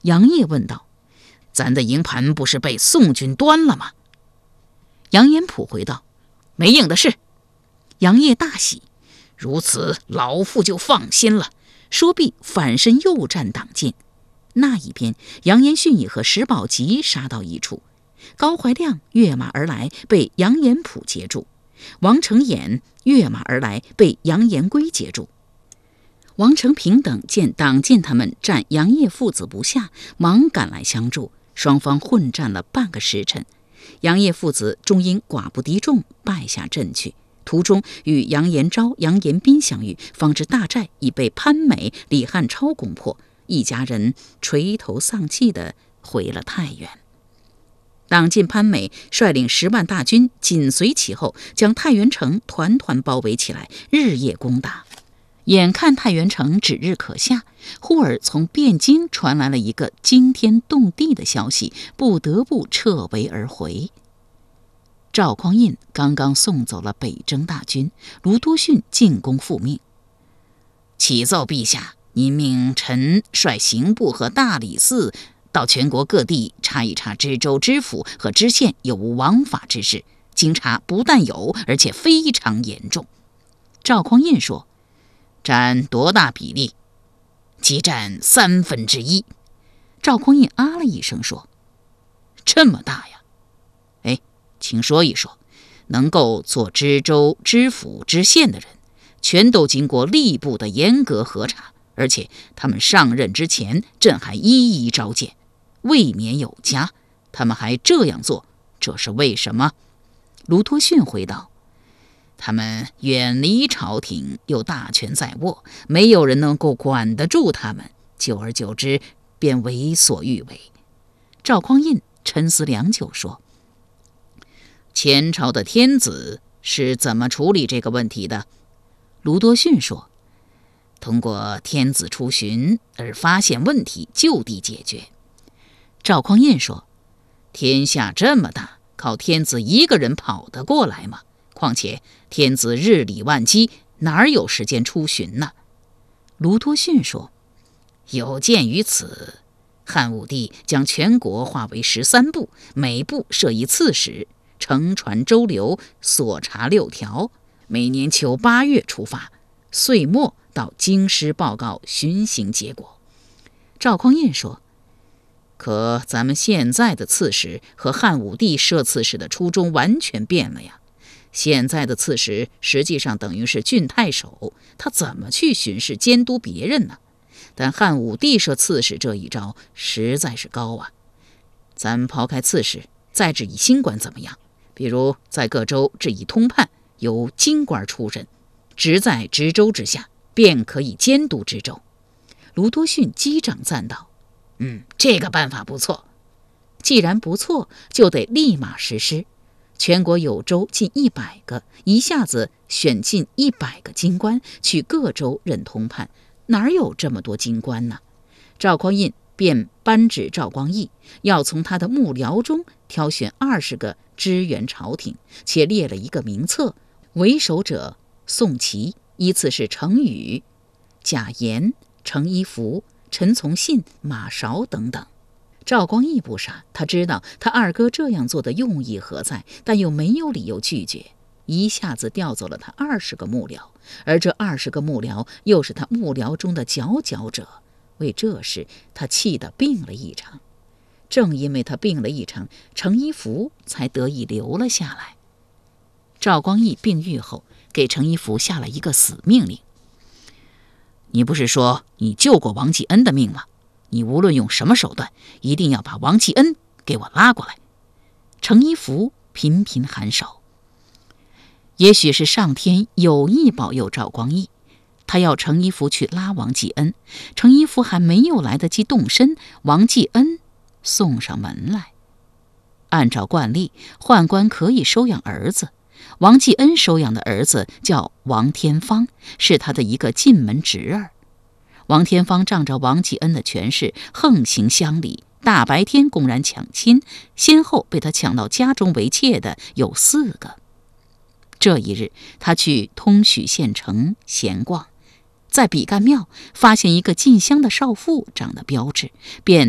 杨业问道：“咱的营盘不是被宋军端了吗？”杨延甫回道：“没应的事。”杨业大喜：“如此，老夫就放心了。”说毕，反身又战挡进。那一边，杨延逊已和石宝吉杀到一处，高怀亮跃马而来，被杨延甫截住；王承衍跃马而来，被杨延圭截住。王承平等见党进他们战杨业父子不下，忙赶来相助，双方混战了半个时辰。杨业父子终因寡不敌众，败下阵去。途中与杨延昭、杨延斌相遇，方知大寨已被潘美、李汉超攻破，一家人垂头丧气地回了太原。党进潘美率领10万大军紧随其后，将太原城团团包围起来，日夜攻打。眼看太原城指日可下，忽而从汴京传来了一个惊天动地的消息，不得不撤围而回。赵匡胤刚刚送走了北征大军，卢都逊进攻复命：“启奏陛下，您命臣率刑部和大理寺到全国各地查一查知州、知府和知县有无枉法之事，经查不但有，而且非常严重。”赵匡胤说：“占多大比例？”“即占1/3。”赵匡胤啊了一声说：“这么大呀？哎，请说一说，能够做知州、知府、知县的人，全都经过吏部的严格核查，而且他们上任之前，朕还一一召见，未免有加。他们还这样做，这是为什么？”卢都逊回道：“他们远离朝廷，又大权在握，没有人能够管得住他们，久而久之，便为所欲为。”赵匡胤沉思良久说：“前朝的天子是怎么处理这个问题的？”卢都逊说：“通过天子出巡而发现问题，就地解决。”赵匡胤说：“天下这么大，靠天子一个人跑得过来吗？况且天子日理万机，哪有时间出巡呢？”卢都逊说：“有鉴于此，汉武帝将全国划为13部，每部设一刺史，乘船周流，所查6条，每年秋8月出发，岁末到京师报告巡行结果。”赵匡胤说：“可咱们现在的刺史和汉武帝设刺史的初衷完全变了呀。现在的刺史实际上等于是郡太守，他怎么去巡视监督别人呢？但汉武帝设刺史这一招实在是高啊。咱抛开刺史，再治以新官怎么样？比如在各州治以通判，由京官出任，职在知州之下，便可以监督知州。”卢都逊击掌赞道：“这个办法不错。既然不错，就得立马实施。全国有州近100个，一下子选进100个京官，去各州任通判，哪有这么多京官呢？”赵匡胤便颁旨赵光义，要从他的幕僚中挑选20个支援朝廷，且列了一个名册，为首者宋祁，依次是程宇、贾言、程一福、陈从信、马韶等等。赵光义不傻，他知道他二哥这样做的用意何在，但又没有理由拒绝，一下子调走了他20个幕僚，而这20个幕僚又是他幕僚中的佼佼者。为这事，他气得病了一场。正因为他病了一场，程一福才得以留了下来。赵光义病愈后，给程一福下了一个死命令：“你不是说你救过王继恩的命吗？你无论用什么手段，一定要把王继恩给我拉过来。”程一福频频颔首。也许是上天有意保佑赵光义，他要程一福去拉王继恩。程一福还没有来得及动身，王继恩送上门来。按照惯例，宦官可以收养儿子，王继恩收养的儿子叫王天芳，是他的一个进门侄儿。王天芳仗着王继恩的权势，横行乡里，大白天公然抢亲，先后被他抢到家中为妾的有4个。这一日，他去通许县城闲逛，在比干庙发现一个进香的少妇，长得标致，便